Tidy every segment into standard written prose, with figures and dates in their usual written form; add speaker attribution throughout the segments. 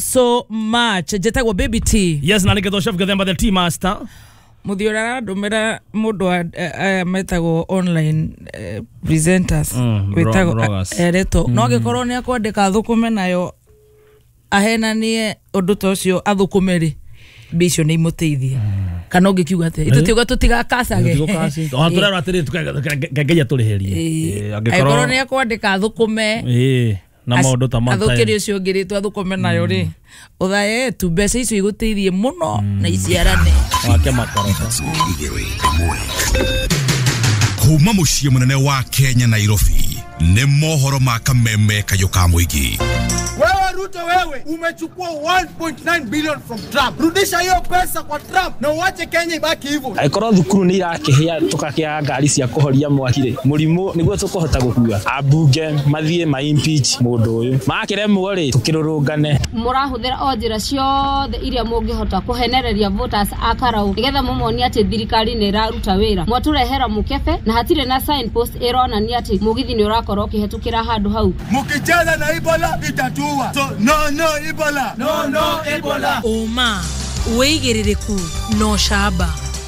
Speaker 1: so much. Jetagwo Baby T.
Speaker 2: Yes, na niketo chef gathemba the tea master.
Speaker 1: Muthiora ndumira mundu metagwo online presenters wetagwo ereto no gikorwo ni akwandika thukume nayo ahenanie undu tocio athukumeri bisho ni imuteithia kana ungikiuga ate itutiuga tutigakacage
Speaker 2: turara atiri tukageja turiherie
Speaker 1: agikorwo ni akwandika thukume
Speaker 2: na maundu ta mata
Speaker 1: athukiri ucio ngiritwa thukume nayo ri uthae tu mbeca icio iguteithie muno na iciarane
Speaker 2: wake makarota
Speaker 3: kuma muciĩ munene wa Kenya Nairobi ni mohoro ma kameme kayoka muigi.
Speaker 4: Wewe Ruto, wewe umechukua 1.9 billion from Trump. Rudisha hiyo pesa kwa Trump na uache Kenya ibaki hivyo.
Speaker 5: Aikoro thukuru ni irakihia tukakia ngari cia kuhoria mwakire murimu niguo tukuhota gukua abunge mathie ma impeach mundu uyu makiremwo ri tukirurungane
Speaker 6: murahuthira onjira ciothe iria mungihota kuhenereria voters akarau nigetha mumoni ati thirikari ni iraruta wira mwaturehera mukebe na hatire na signpost irona ni ati mugithi ni urakorwo kihetukira handu hau
Speaker 4: mukicheza na Ebola itatua. So no Ebola, no Ebola.
Speaker 1: Uma weigiririku no shaba.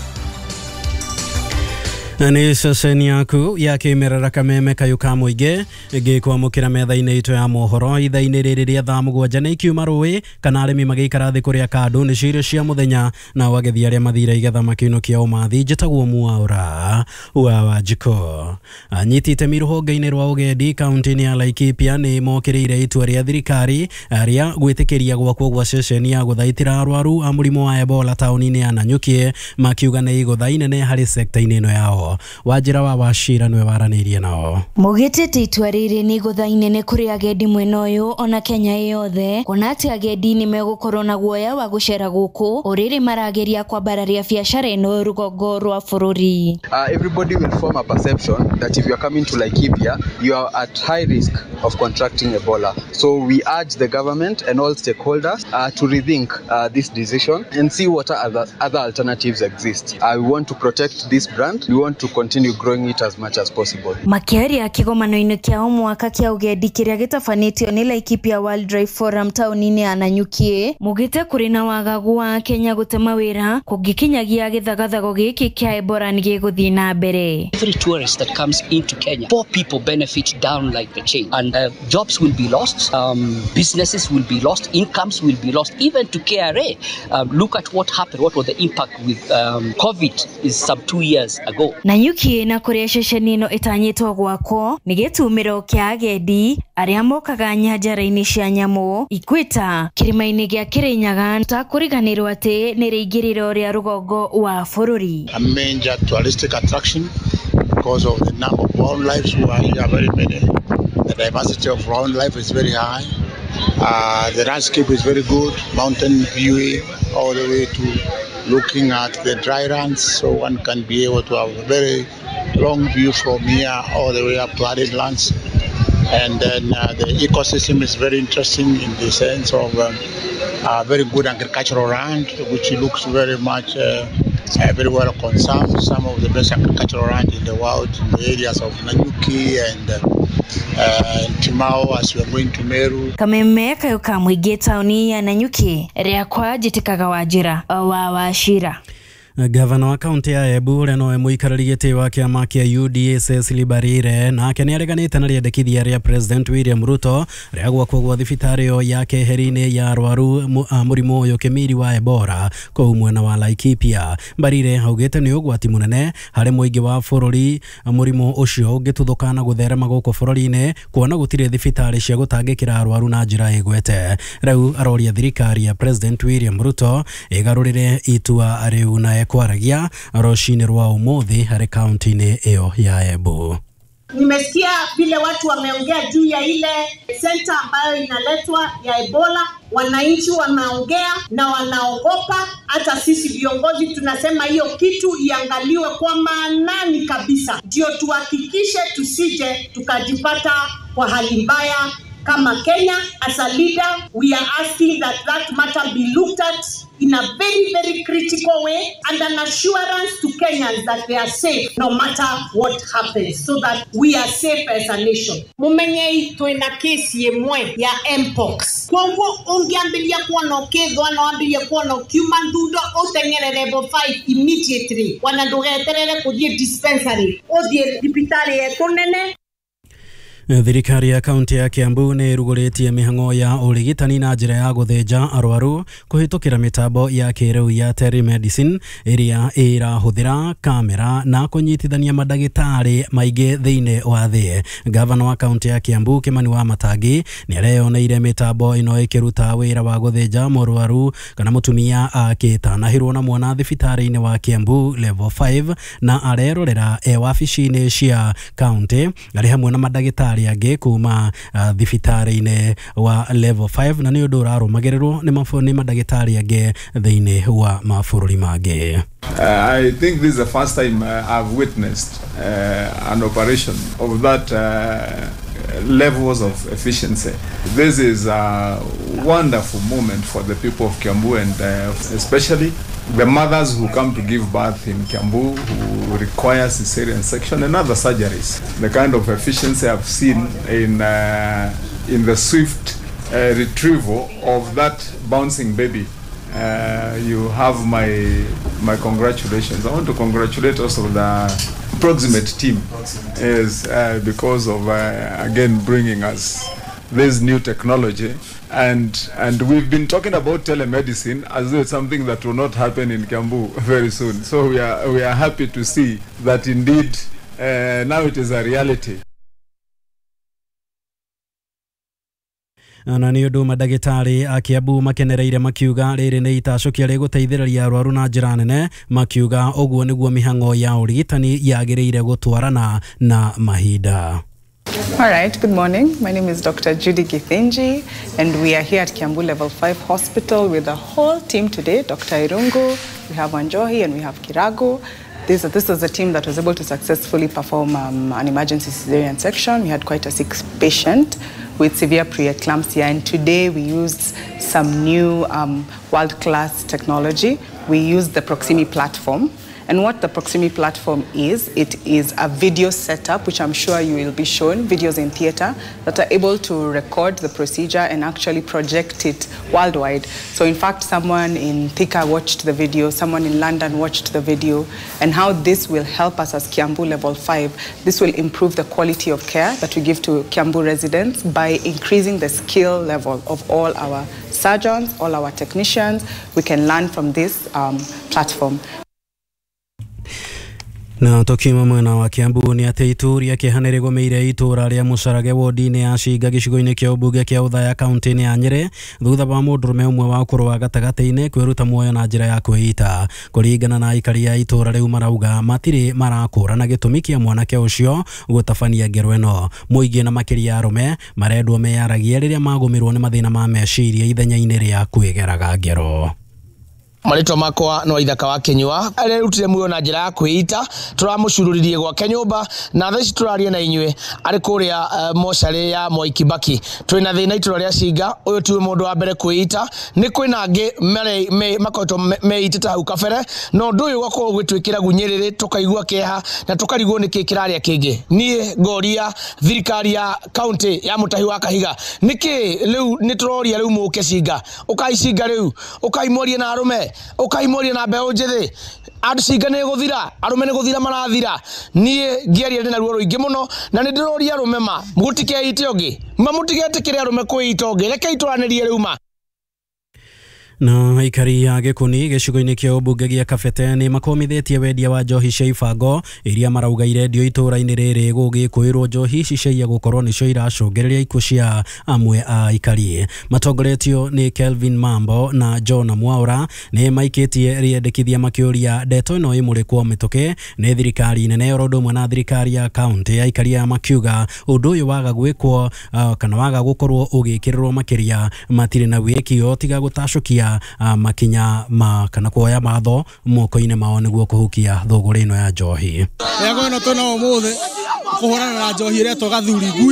Speaker 7: Ni ceceni yaku ya kimerera kameme kayuka muige gikwamukira metha-ini itu ya mohoro itha-ini riri ria thaa 7 ni kiuma ruwi kana arimi magikara thi kuria kandu ni cirio cia muthenya na wagethi aria mathira igetha makinukia umathi njitagwo Muaura wa Jiko anyitite miruhonge-ini rwa ugendi kaunti-ini ya Laikipia ni mokiriire itua ria thirikari ria gwitikiria gwakwo gwa ceceni ya guthaitira arwaru a murimu wa Ebola tauni-ini ya Nanyuki makiuga ni igutha inene hari sekta-ini ino yao. Wajira wa Wachira nwe waranirie nao
Speaker 8: mugitete itua riri ni gutha inene kuri agendi mwena uyu ona Kenya yothe kona ati agendi ni megukorwo na guoya wa gucera guku uriri marageria kwambararia biacara ino rugongo rwa bururi.
Speaker 9: Everybody will form a perception that if you are coming to Laikipia you are at high risk of contracting Ebola, so we urge the government and all stakeholders to rethink this decision and see what other alternatives exist. We want to protect this brand, we want to continue growing it as much as possible.
Speaker 8: Makiaria kigomano-ini kia mwaka kia ugendi kiria gitafanitio ni Laikipia World Drive Forum tauni-ini ya Nanyuki mugite kuri na wagagu wa Kenya gutema wira kugikinyagia githagathago giki kia Ebola ni giguthii na mbere.
Speaker 10: Every tourist that comes into Kenya, poor people benefit down like the chain, and jobs will be lost, businesses will be lost, incomes will be lost, even to KRA. Look at what happened, what was the impact with COVID is some 2 years ago.
Speaker 8: Nanyuki na kuria ceceni ino itanyitwo gwako ni gitumiro kia agendi aria mokaga nyanjara-ini cia nyamu ikwita kirima-ini gia Kirinyaga ta kuriganirwo ati ni riingiriro ria rugongo wa bururi.
Speaker 11: A major touristic attraction because of the number of wildlife who are here very many. The diversity of wildlife is very high. The landscape is very good, mountain view all the way to looking at the dry runs, so one can be able to have a very long view from here all the way up to arid lands. And then the ecosystem is very interesting in the sense of a very good agricultural land, which looks very much very well conserved. Some of the best agricultural land in the world in the areas of Nanyuki and Timao as we are going to Meru.
Speaker 8: Kameme kayuka muigi tauni ya Nanyuki riakwa jitikaga Wajira wa Wachira.
Speaker 7: Gavana wa kaunti ya Embu no muikarari giti wa kiama kia UDA Cecily Mbarire na kene areganite na riendekithia ria President William Ruto ria gwakwo gwa thibitario ya keheri-ini ya arwaru murimu uyu kimiri wa Ebola kuu mwena wa Laikipia. Mbarire augite ni ugwati munene hari muingi wa bururi murimu ucio ungituthukana gutherema guku bururi-ini kuona gutire thibitari cia gutangikira arwaru na njira igwete. Riu aroria thirikari ya President William Ruto igarurire itua riu na kwaragia roshini rwa umuthi hari kaunti-ini iyo ya Embu.
Speaker 12: Nimesikia vile watu wameongea juu ya ile center ambayo inaletwa ya Ebola. Wananchi wanaongea na wanaogopa. Hata sisi viongozi tunasema hiyo kitu iangaliwe kwa maanani kabisa, ndio tuhakikishe tusije tukajipata kwa hali mbaya kama Kenya. As a leader, we are asking that matter be looked at in a very, very critical way and an assurance to Kenyans that they are safe no matter what happens, so that we are safe as a nation. Mumenye tuena kesi yemwe ya Mpox. Kwangu ungiambilia kuwa no kezo, wanaambilia kuwa no human dudo, utengere level 5 immediately. Wanadugeterere kudie dispensary, odie dipitari etonene.
Speaker 7: Thirikari ya kaunti ya Kiambu nĩ ĩrugũrĩtie mĩhang'o ya ũrigitani na njĩra ya gũthĩnja arwaru kũhĩtũkĩra mĩtambo ya kĩrĩu ya telemedicine ĩrĩa ĩrahũthĩra kamera na kũnyitithania mandagĩtarĩ maingĩ thĩinĩ wa thĩ. Gavana wa kaunti ya Kiambu Kimani Wamatangi nĩ areyoneire mĩtambo ĩno ĩkĩruta wĩra wa gũthĩnja mũrwaru kana mũtumia akĩtanahĩrwo na mwana thibitarĩ-inĩ wa Kiambu level 5 na arerorera wabici-inĩ cia kaunti arĩ hamwe na mandagĩtarĩ angĩ kuma thibitarĩ-inĩ wa level 5 na nĩ ũndũ ũrarũmagĩrĩrwo nĩ mandagĩtarĩ angĩ thĩinĩ wa mabũrũri mangĩ.
Speaker 13: I think this is the first time I've witnessed an operation of that levels of efficiency. This is a wonderful moment for the people of Kiambu and especially the mothers who come to give birth in Kiambu who require cesarean section and other surgeries. The kind of efficiency I've seen in the swift retrieval of that bouncing baby. You have my congratulations. I want to congratulate also the proximate team is because of again bringing us this new technology, and we've been talking about telemedicine as though it's something that will not happen in Kiambu very soon. So we are happy to see that indeed now it is a reality.
Speaker 7: Na nĩ ũndũ mandagĩtarĩ a Kiambu makenereire makiuga rĩrĩ nĩ itacokia rĩgũteithĩrĩria arwaru na njĩra nene, makiuga ũguo nĩguo mĩhang'o ya ũrigitani yagĩrĩire gũtwarana na mahinda.
Speaker 14: All right, good morning. My name is Dr. Judy Githinji, and we are here at Kiambu Level 5 Hospital with the whole team today. Dr. Irungu, we have Wanjohi, and we have Kirago. This is a team that was able to successfully perform an emergency cesarean section. We had quite a sick patient with severe preeclampsia, and today we used some new world-class technology. We used the Proximi platform. And what the Proximi platform is, it is a video setup, which I'm sure you will be shown, videos in theater, that are able to record the procedure and actually project it worldwide. So in fact, someone in Thika watched the video, someone in London watched the video, and how this will help us as Kiambu Level 5. This will improve the quality of care that we give to Kiambu residents by increasing the skill level of all our surgeons, all our technicians. We can learn from this platform.
Speaker 7: Na tokima mwena wa Kiambu nĩ atĩ itũũria kĩhana rĩgũmĩire itũũra rĩa Mũcarage wodi-inĩ ya Cinga gĩcigo-inĩ kĩa ũmbunge kĩa Uthaya kaunti-inĩ ya Nyeri thutha wa mũndũrũme ũmwe wa ũkũrũ wa gatagatĩ-inĩ kwĩruta muoyo na njĩra ya kwĩita. Kũringana na aikari a itũũra rĩu marauga matirĩ marakũrana gĩtũmi kĩa mwanake ũcio gũtabania ngero ĩno. Mũingĩ na makĩria arũme marendwo meyaragie rĩrĩa magũmĩrwo nĩ mathĩna ma meciria ithenya-inĩ rĩa kwĩgeraga ngero.
Speaker 15: Marĩtwa makwa no Ithaka wa Kenyua arerutire muoyo na njĩra ya kwĩita. Tũramucururirie gwake nyũmba na thaici tũraria na inyuĩ arĩ kũrĩa mocarĩ ya Moi Kibaki. Twĩna thĩna itũũra rĩa Cinga, ũyũ tiwe mũndũ wa mbere kwĩita, nĩ kwĩna angĩ makoretwo meitĩte hau kabere, no ũndũ ũyũ ũgakorwo ũgĩtwĩkĩra gunyĩrĩrĩ, tũkaigua kĩeha na tũkarigwo nĩkĩ kĩrarĩa kĩngĩ. Niĩ ngoria thirikari ya kaunti ya Mũtahi wa Kahiga, nĩkĩ rĩu nĩtũroria rĩu mũke Cinga, ũkai Cinga rĩu, ũkaimorie na arũme, ũkaimoria na mbeũ njĩthĩ. Andũ Cinga nĩ gũthira, arũme nĩ gũthira marathira. Niĩ ngĩaria ndĩ na ruo rũingĩ mũno na nĩ ndĩroria arũme ma mũtikeite ũngĩ, mũtigetĩkĩre arũme kwĩita ũngĩ, rekei tũranĩrie rĩu ma.
Speaker 7: Na aikari ya Gĩkũni gĩcigo-inĩ kĩa ũmbunge gĩa Kabete nĩ makomithĩtie wendia wa njohi cia ibango iria marauga irendio itũũra-inĩ rĩrĩ gũgĩkwĩrwo njohi ici cia gũkorwo nĩcio iracũngĩrĩria ikuũ cia amwe a aikari. Matongoretio nĩ Kelvin Mambo na John Mwaura nĩ maikĩtie rĩendekithia makĩũria ndeto ĩno ĩmũrĩkwo mĩtũkĩ nĩ thirikari nene oro ũndũ ũmwe na thirikari ya kaunti. Aikari ya makiuga ũndũ ũyũ waga gwĩkwo kana waga gũkorwo ũgĩkĩrĩrwo makĩria matirĩ na wĩkio tiga gũtacũkia makinya kana kuoya matho moko-inĩ mao nĩguo kũhukia thũgũrĩ ĩno ya njohi.
Speaker 4: Rĩago ĩno tũna ũmũthĩ kũhũrana na njohi ĩretwo Gathuri Ngui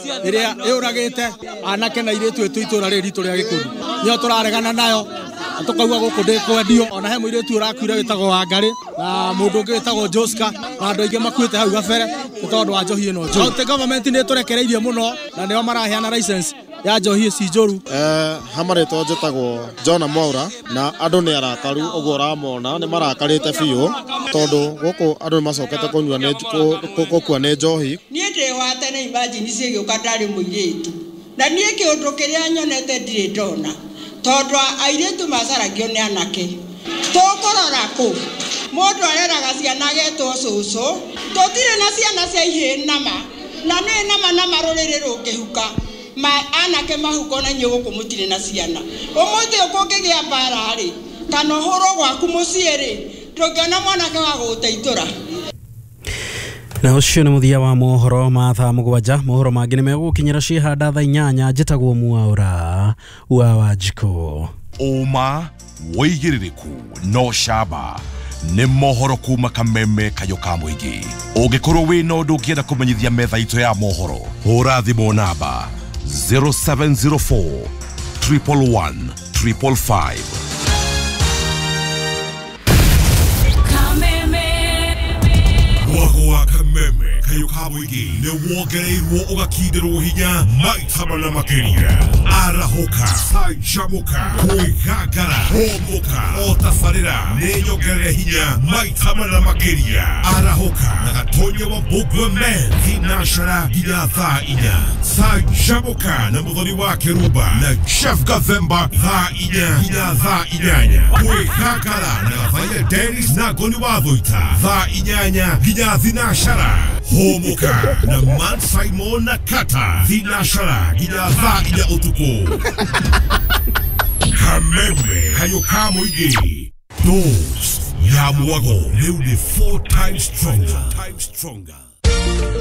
Speaker 16: iria yuragite anake na iritu etu itura ritu ria Gikundi nio turaregana nayo tukauga guku ndikwendio ona he muiritu urakuire witagwo Wangari na mundu ungi witagwo Joska na andu aingi makuite hau gabere tondu wa njohi ino njuru. County government ni turekereirie muno na nio maraheana license ya njohi ici njuru.
Speaker 17: Hamaretwo njitagwo John Mwaura na andu ni arakaru uguo ramona ni marakarite biu tondu guku andu ni macokete kunyua ne gukua ne njohi.
Speaker 18: Nie ndewate na imagine cigioka ndari muiritu na nie kiundu kiria nyonete ndiri ndona tondu airitu macaragio ni anake tukurora ku mundu areraga ciana getwo cucu tutire na ciana cia ihe nama na ni nama ruriri rungihuka ma anake mahuko na nyugo kumutire na ciana umuthi ukungigia mbara ri kana horo gwaku muciiri tungiona mwanake wa guteitura.
Speaker 7: Na ucio nĩ muthia wa mohoro ma thaa mũgwanja. Mohoro mangĩ nĩ megũkinyĩra ciĩhanda thaa 8. Njĩtagwo Mwaura wa Wanjikũ.
Speaker 3: Uma woigĩrĩrĩku no camba nĩ mohoro kuma kameme kayo ka mũingĩ. Ũngĩkorwo wĩna ũndũ ũngĩenda kũmenyithia metha itũ ya mohoro, hũra thimũ namba 0704 111 555. Wagwa kameme kayo ka mũingĩ nĩ wongereirwo ũgakindĩrwo hinya maita mana makĩria. Arahoka, canjamũka, kwĩgangara, homboka, o tabarĩra nĩ nyongerere hinya maita mana makĩria. Arahoka na Gatonye wa Mbugua Men thinacara nginya thaa 4. Canjamũka na mũthoni wa Kĩrumba na Chef Gathemba thaa 4 nginya thaa 8. Kwĩgangara na Gathaiya Dennis na Ngoni wa Thũita thaa 8 nginya thinacara. Homoka na Man Simon na Kata thinacara nginya thaa 4 utuku. Kameme kayo ka mũingĩ. Dose ya Mwago rĩu nĩ 4 times stronger.